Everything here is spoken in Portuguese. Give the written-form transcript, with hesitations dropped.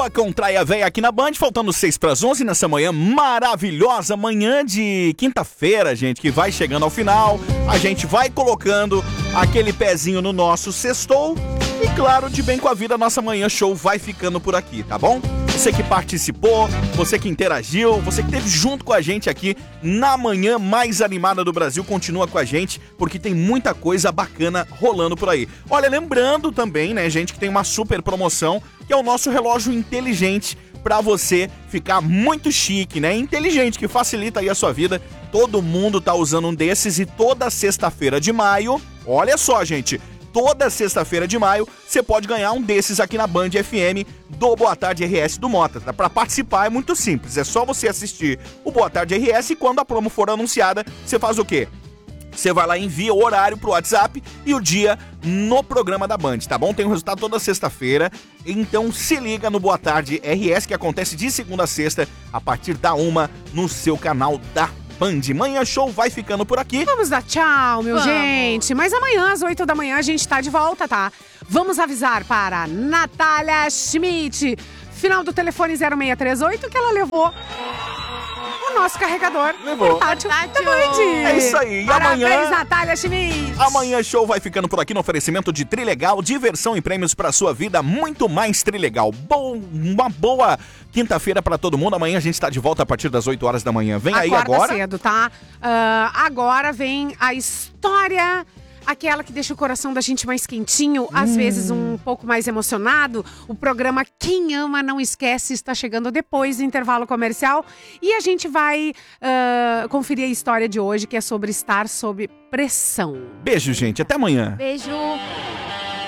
Boa com Traia Véia aqui na Band, faltando 6:11 nessa manhã maravilhosa, manhã de quinta-feira, gente, que vai chegando ao final. A gente vai colocando aquele pezinho no nosso sextou e, claro, de bem com a vida, nossa manhã show vai ficando por aqui, tá bom? Você que participou, você que interagiu, você que esteve junto com a gente aqui na manhã mais animada do Brasil, continua com a gente, porque tem muita coisa bacana rolando por aí. Olha, lembrando também, né, gente, que tem uma super promoção, que é o nosso relógio inteligente, pra você ficar muito chique, né? Inteligente, que facilita aí a sua vida. Todo mundo tá usando um desses e toda sexta-feira de maio, olha só, gente, toda sexta-feira de maio, você pode ganhar um desses aqui na Band FM do Boa Tarde RS do Mota. Para participar é muito simples, é só você assistir o Boa Tarde RS e quando a promo for anunciada, você faz o quê? Você vai lá e envia o horário pro WhatsApp e o dia no programa da Band, tá bom? Tem um resultado toda sexta-feira, então se liga no Boa Tarde RS, que acontece de segunda a sexta, a partir da 1 no seu canal da Band. Manhã Show vai ficando por aqui. Vamos dar tchau, meu gente. Mas amanhã, às 8 da manhã, a gente tá de volta, tá? Vamos avisar para Natália Schmidt, final do telefone 0638, que ela levou o nosso carregador. Levou. Portátil da Band. É isso aí. E Parabéns, amanhã, Natália Schmidt. Amanhã Show vai ficando por aqui no oferecimento de Trilegal, diversão e prêmios pra sua vida, muito mais Trilegal. Uma boa quinta-feira pra todo mundo. Amanhã a gente tá de volta a partir das 8 horas da manhã. Vem aí agora. Cedo, tá? Agora vem a história, aquela que deixa o coração da gente mais quentinho, às vezes um pouco mais emocionado. O programa Quem Ama Não Esquece está chegando depois do intervalo comercial. E a gente vai conferir a história de hoje, que é sobre estar sob pressão. Beijo, gente. Até amanhã. Beijo.